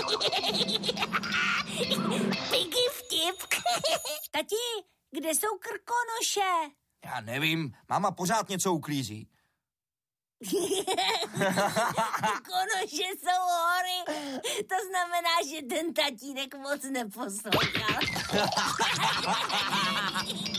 Piggy vtip. Tati, kde jsou krkonoše? Já nevím, máma pořád něco uklízí. Krkonoše jsou hory. To znamená, že ten tatínek moc neposlouchal.